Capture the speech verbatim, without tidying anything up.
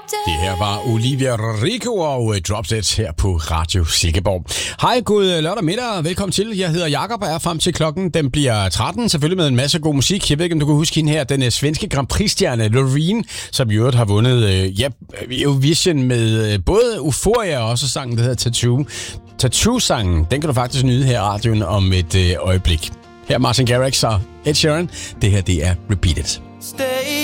Det her var Olivia Rodrigo og Drop Dead her på Radio Silkeborg. Hej, god lørdag middag og velkommen til. Jeg hedder Jakob og er frem til klokken. Den bliver tretten, selvfølgelig med en masse god musik. Jeg ved ikke, om du kan huske hende her, den svenske Grand Prix-stjerne Loreen, som i øvrigt har vundet ja, Eurovision med både Euphoria og også sangen, der hedder Tattoo. Tattoo-sangen, den kan du faktisk nyde her i radioen om et øh, øjeblik. Her er Martin Garrix og Ed Sheeran. Det her, det er Repeat It. Stay